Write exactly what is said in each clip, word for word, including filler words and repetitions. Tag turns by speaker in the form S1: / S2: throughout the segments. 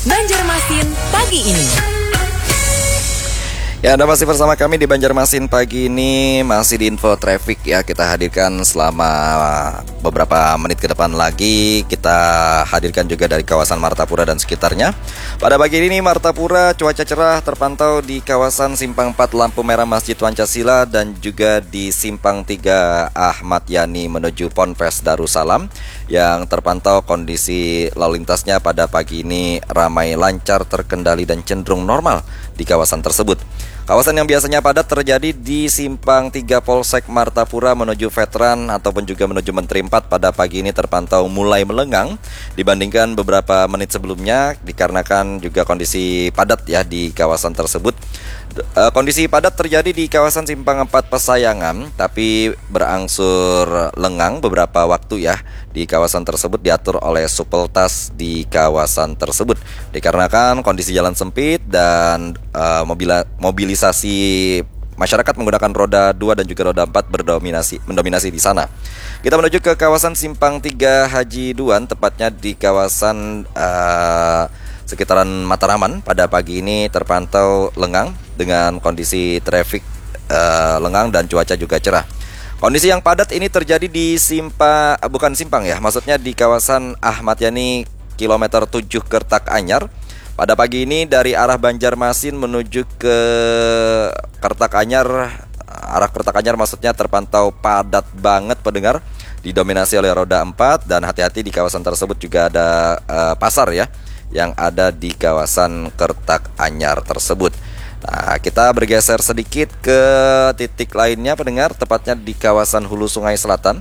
S1: Banjarmasin pagi ini.
S2: Ya, Anda masih bersama kami di Banjarmasin pagi ini. Masih di info traffic ya, kita hadirkan selama beberapa menit ke depan lagi. Kita hadirkan juga dari kawasan Martapura dan sekitarnya. Pada pagi ini Martapura cuaca cerah terpantau di kawasan Simpang empat lampu merah Masjid Pancasila dan juga di Simpang tiga Ahmad Yani menuju Ponpes Darussalam, yang terpantau kondisi lalu lintasnya pada pagi ini ramai, lancar, terkendali dan cenderung normal di kawasan tersebut. Kawasan yang biasanya padat terjadi di Simpang tiga Polsek Martapura menuju Veteran ataupun juga menuju Menteri empat pada pagi ini terpantau mulai melengang dibandingkan beberapa menit sebelumnya, dikarenakan juga kondisi padat ya di kawasan tersebut. E, kondisi padat terjadi di kawasan Simpang empat Pesayangan, tapi berangsur lengang beberapa waktu ya. Di kawasan tersebut diatur oleh supeltas di kawasan tersebut, dikarenakan kondisi jalan sempit dan e, mobila, mobilisasi masyarakat menggunakan roda dua dan juga roda empat berdominasi mendominasi di sana. Kita menuju ke kawasan Simpang tiga Haji Duan, tepatnya di kawasan uh, sekitaran Mataraman. Pada pagi ini terpantau lengang dengan kondisi traffic uh, lengang dan cuaca juga cerah. Kondisi yang padat ini terjadi di Simpang, bukan Simpang ya, maksudnya di kawasan Ahmad Yani kilometer tujuh Kertak Anyar. Pada pagi ini dari arah Banjarmasin menuju ke Kertak Anyar, arah Kertak Anyar maksudnya terpantau padat banget pendengar, didominasi oleh roda empat, dan hati-hati di kawasan tersebut juga ada uh, pasar ya yang ada di kawasan Kertak Anyar tersebut. Nah, kita bergeser sedikit ke titik lainnya pendengar, tepatnya di kawasan Hulu Sungai Selatan.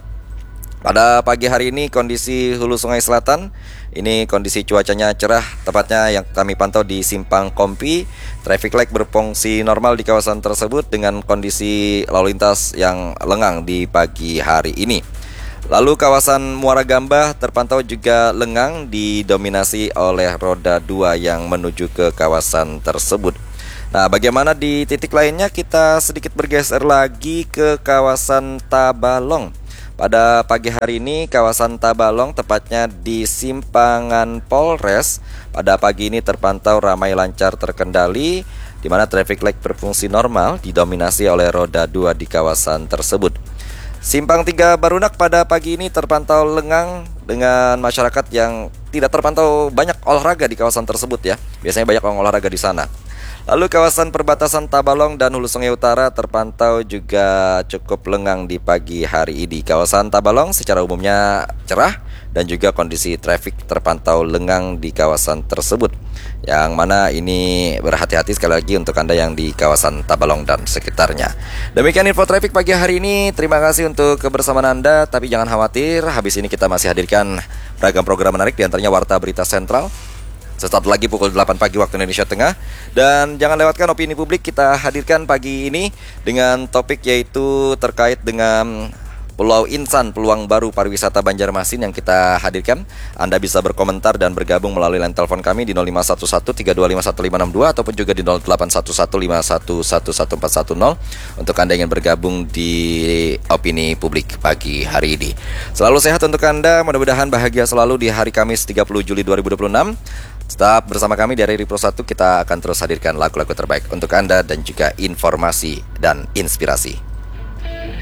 S2: Pada pagi hari ini kondisi Hulu Sungai Selatan ini kondisi cuacanya cerah, tepatnya yang kami pantau di Simpang Kompi. Traffic light berfungsi normal di kawasan tersebut dengan kondisi lalu lintas yang lengang di pagi hari ini. Lalu kawasan Muara Gambah terpantau juga lengang, didominasi oleh roda dua yang menuju ke kawasan tersebut. Nah, bagaimana di titik lainnya? Kita sedikit bergeser lagi ke kawasan Tabalong. Pada pagi hari ini kawasan Tabalong, tepatnya di Simpangan Polres, pada pagi ini terpantau ramai, lancar, terkendali, di mana traffic light berfungsi normal, didominasi oleh roda dua di kawasan tersebut. Simpang tiga Barunak pada pagi ini terpantau lengang dengan masyarakat yang tidak terpantau banyak olahraga di kawasan tersebut ya. Biasanya banyak orang olahraga di sana. Lalu kawasan perbatasan Tabalong dan Hulu Sungai Utara terpantau juga cukup lengang di pagi hari ini. Kawasan Tabalong secara umumnya cerah dan juga kondisi traffic terpantau lengang di kawasan tersebut, yang mana ini berhati-hati sekali lagi untuk Anda yang di kawasan Tabalong dan sekitarnya. Demikian info traffic pagi hari ini. Terima kasih untuk kebersamaan Anda, tapi jangan khawatir, habis ini kita masih hadirkan beragam program menarik, diantaranya Warta Berita Sentral sesaat lagi pukul delapan pagi waktu Indonesia Tengah. Dan jangan lewatkan opini publik, kita hadirkan pagi ini dengan topik yaitu terkait dengan Pulau Insan, peluang baru pariwisata Banjarmasin yang kita hadirkan. Anda bisa berkomentar dan bergabung melalui line telepon kami di nol lima satu satu tiga dua lima satu lima enam dua ataupun juga di nol delapan satu satu lima satu satu satu empat satu nol untuk Anda yang ingin bergabung di opini publik pagi hari ini. Selalu sehat untuk Anda, mudah-mudahan bahagia selalu di hari Kamis tiga puluh Juli dua ribu dua puluh enam. Tetap bersama kami dari Ripro satu, kita akan terus hadirkan lagu-lagu terbaik untuk Anda dan juga informasi dan inspirasi.